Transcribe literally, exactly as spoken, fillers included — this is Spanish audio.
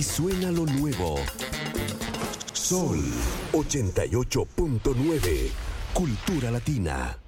suena lo nuevo. Sol ochenta y ocho punto nueve. Cultura Latina.